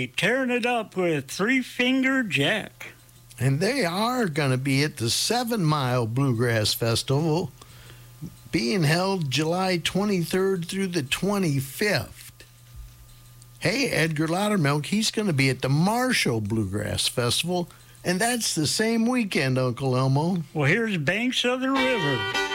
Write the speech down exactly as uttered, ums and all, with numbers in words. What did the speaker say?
be tearing it up with Three Finger Jack. And they are going to be at the Seven Mile Bluegrass Festival, being held July twenty-third through the twenty-fifth. Hey, Edgar Loudermilk, he's going to be at the Marshall Bluegrass Festival, and that's the same weekend, Uncle Elmo. Well, here's Banks of the River.